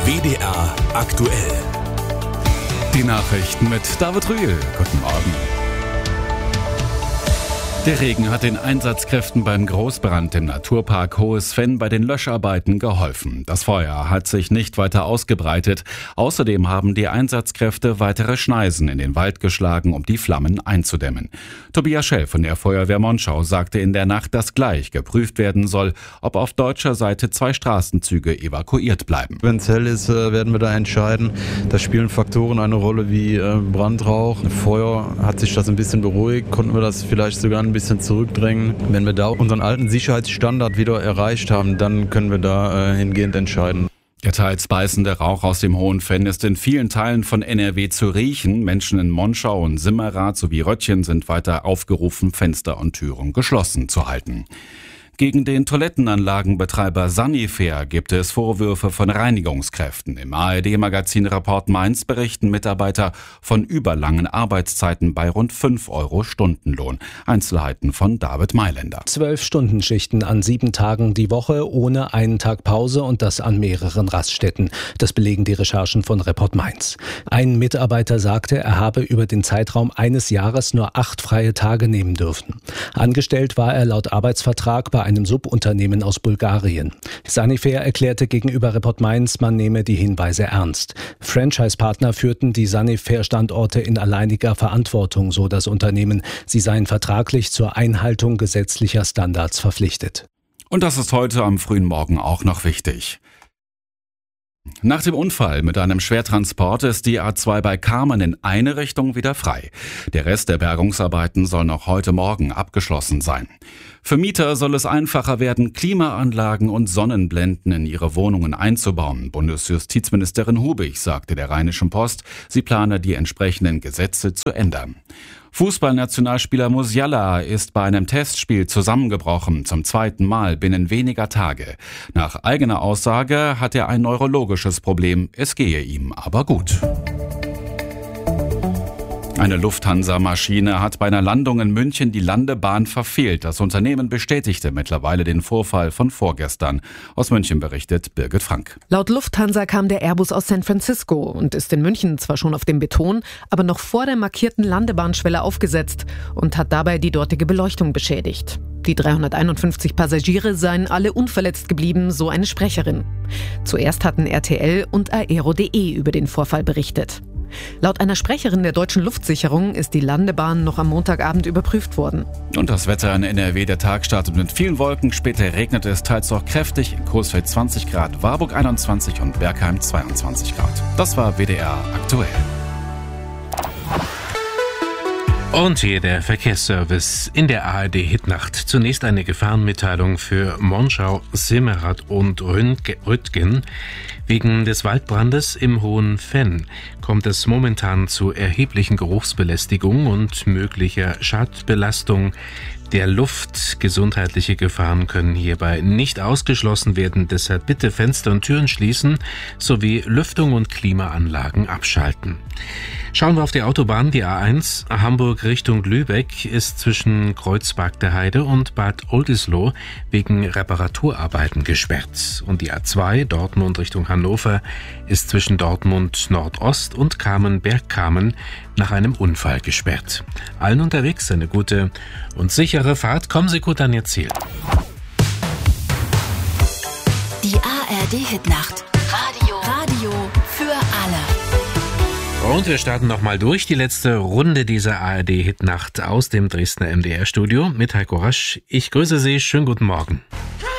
WDR aktuell. Die Nachrichten mit David Rühl. Guten Morgen. Der Regen hat den Einsatzkräften beim Großbrand im Naturpark Hohes Venn bei den Löscharbeiten geholfen. Das Feuer hat sich nicht weiter ausgebreitet. Außerdem haben die Einsatzkräfte weitere Schneisen in den Wald geschlagen, um die Flammen einzudämmen. Tobias Schell von der Feuerwehr Monschau sagte in der Nacht, dass gleich geprüft werden soll, ob auf deutscher Seite 2 Straßenzüge evakuiert bleiben. Wenn es hell ist, werden wir da entscheiden. Da spielen Faktoren eine Rolle wie Brandrauch. Feuer hat sich das ein bisschen beruhigt, konnten wir das vielleicht sogar ein bisschen zurückdrängen. Wenn wir da unseren alten Sicherheitsstandard wieder erreicht haben, dann können wir da hingehend entscheiden. Der teils beißende Rauch aus dem Hohen Venn ist in vielen Teilen von NRW zu riechen. Menschen in Monschau und Simmerath sowie Röttchen sind weiter aufgerufen, Fenster und Türen geschlossen zu halten. Gegen den Toilettenanlagenbetreiber Sanifair gibt es Vorwürfe von Reinigungskräften. Im ARD-Magazin Report Mainz berichten Mitarbeiter von überlangen Arbeitszeiten bei rund 5 € Stundenlohn. Einzelheiten von David Mailänder. 12-Stunden-Schichten an 7 Tagen die Woche, ohne einen Tag Pause und das an mehreren Raststätten. Das belegen die Recherchen von Report Mainz. Ein Mitarbeiter sagte, er habe über den Zeitraum eines Jahres nur 8 freie Tage nehmen dürfen. Angestellt war er laut Arbeitsvertrag bei einem Subunternehmen aus Bulgarien. Sanifair erklärte gegenüber Report Mainz, man nehme die Hinweise ernst. Franchise-Partner führten die Sanifair-Standorte in alleiniger Verantwortung, so das Unternehmen. Sie seien vertraglich zur Einhaltung gesetzlicher Standards verpflichtet. Und das ist heute am frühen Morgen auch noch wichtig. Nach dem Unfall mit einem Schwertransport ist die A2 bei Kamen in eine Richtung wieder frei. Der Rest der Bergungsarbeiten soll noch heute Morgen abgeschlossen sein. Für Mieter soll es einfacher werden, Klimaanlagen und Sonnenblenden in ihre Wohnungen einzubauen. Bundesjustizministerin Hubig sagte der Rheinischen Post, sie plane die entsprechenden Gesetze zu ändern. Fußballnationalspieler Musiala ist bei einem Testspiel zusammengebrochen, zum 2. Mal binnen weniger Tage. Nach eigener Aussage hat er ein neurologisches Problem, es gehe ihm aber gut. Eine Lufthansa-Maschine hat bei einer Landung in München die Landebahn verfehlt. Das Unternehmen bestätigte mittlerweile den Vorfall von vorgestern. Aus München berichtet Birgit Frank. Laut Lufthansa kam der Airbus aus San Francisco und ist in München zwar schon auf dem Beton, aber noch vor der markierten Landebahnschwelle aufgesetzt und hat dabei die dortige Beleuchtung beschädigt. Die 351 Passagiere seien alle unverletzt geblieben, so eine Sprecherin. Zuerst hatten RTL und aero.de über den Vorfall berichtet. Laut einer Sprecherin der Deutschen Luftsicherung ist die Landebahn noch am Montagabend überprüft worden. Und das Wetter in NRW, der Tag startet mit vielen Wolken, später regnet es teils auch kräftig, in Coesfeld 20 Grad, Warburg 21 und Bergheim 22 Grad. Das war WDR aktuell. Und hier der Verkehrsservice in der ARD-Hitnacht. Zunächst eine Gefahrenmitteilung für Monschau, Simmerath und Röttgen. Wegen des Waldbrandes im Hohen Venn kommt es momentan zu erheblichen Geruchsbelästigungen und möglicher Schadbelastung der Luft. Gesundheitliche Gefahren können hierbei nicht ausgeschlossen werden. Deshalb bitte Fenster und Türen schließen sowie Lüftung und Klimaanlagen abschalten. Schauen wir auf die Autobahn. Die A1 Hamburg Richtung Lübeck ist zwischen Kreuzberg der Heide und Bad Oldesloe wegen Reparaturarbeiten gesperrt. Und die A2 Dortmund Richtung Hannover ist zwischen Dortmund Nordost und Kamen-Bergkamen nach einem Unfall gesperrt. Allen unterwegs eine gute und sichere Fahrt. Kommen Sie gut an Ihr Ziel. Die ARD-Hitnacht. Radio für alle. Und wir starten nochmal durch die letzte Runde dieser ARD-Hitnacht aus dem Dresdner MDR-Studio mit Heiko Rasch. Ich grüße Sie, schönen guten Morgen.